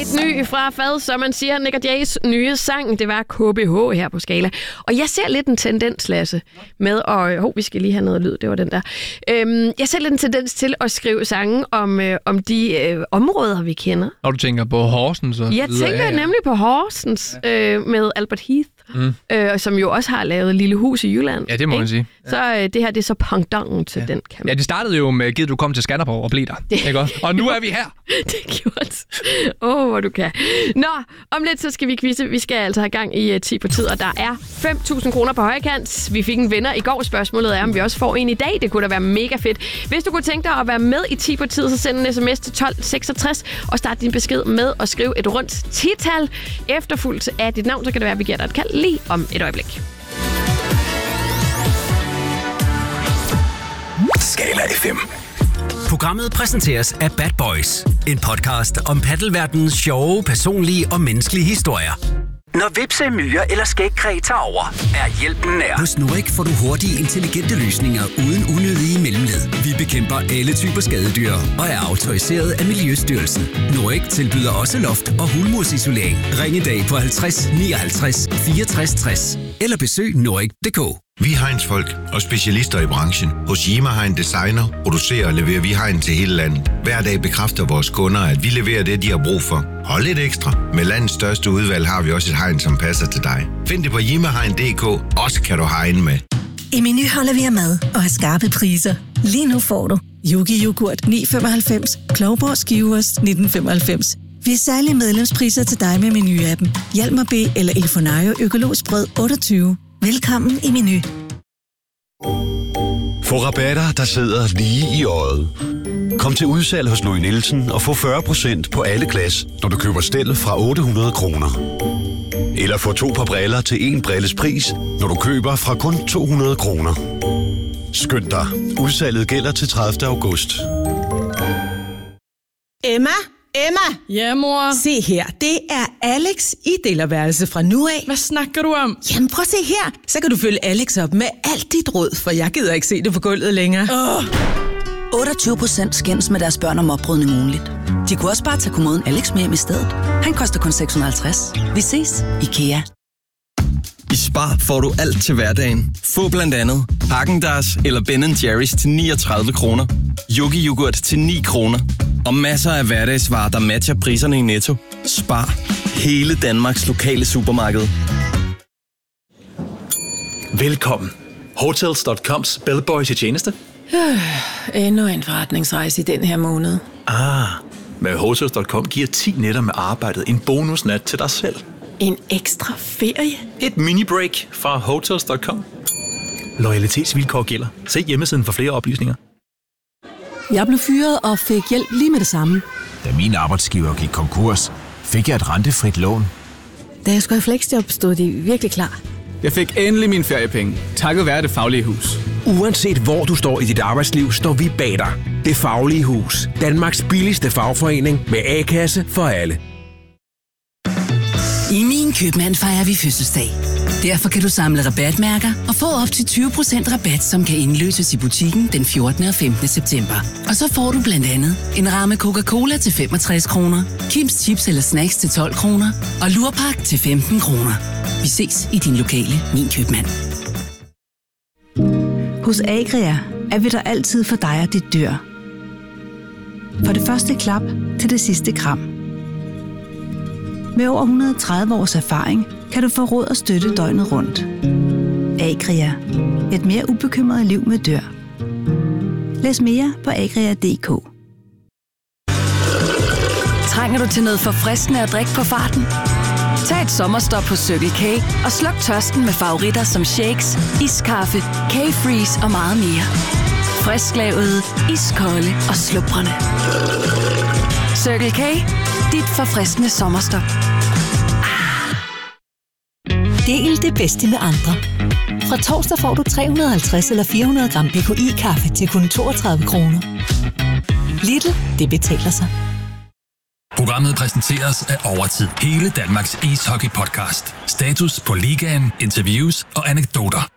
Helt ny fra fad, som man siger. Nick & Jays nye sang, det var KBH her på Skala. Og jeg ser lidt en tendens, Lasse, med at... vi skal lige have noget lyd, det var den der. Jeg ser lidt en tendens til at skrive sange om de områder, vi kender. Og du tænker på Horsens? Jeg tænker nemlig på Horsens med Albert Heath, som jo også har lavet Lille Hus i Jylland. Ja, det må man sige. Så det her, det er så pendant til den kamp. Ja, det startede jo med, givet du kom til Skanderborg og blev der. Ikke også? Og nu er vi her. Det er gjort. Hvor du kan. Nå, om lidt så skal vi quizze. Vi skal altså have gang i 10 på tid, og der er 5.000 kroner på højkant. Vi fik en vinder i går. Spørgsmålet er, om vi også får en i dag. Det kunne da være mega fedt. Hvis du kunne tænke dig at være med i 10 på tid, så send en sms til 1266 og start din besked med at skrive et rundt 10-tal efterfulgt af dit navn. Så kan det være, at vi giver dig et kald lige om et øjeblik. Skala FM. Programmet præsenteres af Bad Boys. En podcast om paddelverdenens sjove, personlige og menneskelige historier. Når hvepse, myrer eller skægkræ tager over, er hjælpen nær. Hos Norik får du hurtige, intelligente løsninger uden unødige mellemled. Vi bekæmper alle typer skadedyr og er autoriseret af Miljøstyrelsen. Norik tilbyder også loft- og hulmursisolering. Ring i dag på 50 59 64 60 eller besøg norik.dk. Vi er Heinz-folk og specialister i branchen. Hos Yima Hein Designer producerer og leverer vi hegn til hele landet. Hver dag bekræfter vores kunder, at vi leverer det, de har brug for. Hold lidt ekstra. Med landets største udvalg har vi også et hegn, som passer til dig. Find det på yimahein.dk. Også kan du hegne med. I Meny holder vi af mad og har skarpe priser. Lige nu får du Yogi Yoghurt 9,95, Klovborg Skivers 19,95. Vi har særlige medlemspriser til dig med Meny-appen. Hjalmar B eller Elfonario Økologisk Brød 28. Velkommen i Meny. Få rabatter, der sidder lige i øjet. Kom til udsalg hos Louis Nielsen og få 40% på alle glas, når du køber stel fra 800 kroner. Eller få 2 par briller til 1 brilles pris, når du køber fra kun 200 kroner. Skynd dig. Udsalget gælder til 30. august. Emma? Ja, mor? Se her, det er Alex i delerværelse fra nu af. Hvad snakker du om? Jamen prøv at se her, så kan du følge Alex op med alt dit råd, for jeg gider ikke se det på gulvet længere. 28% skændes med deres børn om oprydning ugenligt. De kunne også bare tage kommoden Alex med hjem i stedet. Han koster kun 650. Vi ses, IKEA. I Spar får du alt til hverdagen. Få blandt andet Häagen-Dazs eller Ben & Jerry's til 39 kroner. Yogi Yoghurt til 9 kroner. Og masser af hverdagsvarer, der matcher priserne i Netto. Spar. Hele Danmarks lokale supermarked. Velkommen. Hotels.coms bellboy til tjeneste. Endnu en forretningsrejse i den her måned. Med Hotels.com giver 10 nætter med arbejdet en bonusnat til dig selv. En ekstra ferie? Et mini-break fra Hotels.com. Loyalitetsvilkår gælder. Se hjemmesiden for flere oplysninger. Jeg blev fyret og fik hjælp lige med det samme. Da min arbejdsgiver gik konkurs, fik jeg et rentefrit lån. Da jeg skulle i fleksjob, stod de virkelig klar. Jeg fik endelig mine feriepenge, takket være Det Faglige Hus. Uanset hvor du står i dit arbejdsliv, står vi bag dig. Det Faglige Hus. Danmarks billigste fagforening med A-kasse for alle. I Min Købmand fejrer vi fødselsdag. Derfor kan du samle rabatmærker og få op til 20% rabat, som kan indløses i butikken den 14. og 15. september. Og så får du blandt andet en ramme Coca-Cola til 65 kroner, Kims Chips eller Snacks til 12 kroner og Lurpak til 15 kroner. Vi ses i din lokale Min Købmand. Hos Agria er vi der altid for dig og dit dyr. For det første klap til det sidste kram. Med over 130 års erfaring kan du få råd og støtte døgnet rundt. Agria. Et mere ubekymret liv med dyr. Læs mere på agria.dk. Trænger du til noget forfriskende at drikke på farten? Tag et sommerstop på Circle K og sluk tørsten med favoritter som shakes, iskaffe, K-Freeze og meget mere. Frisklavet, iskolde og slubrende. Circle K. Dit forfriskende sommerstop. Del det bedste med andre. Fra torsdag får du 350 eller 400 gram BKI-kaffe til kun 32 kroner. Lidl, det betaler sig. Programmet præsenteres af Overtid. Hele Danmarks ishockey-podcast. Status på ligaen, interviews og anekdoter.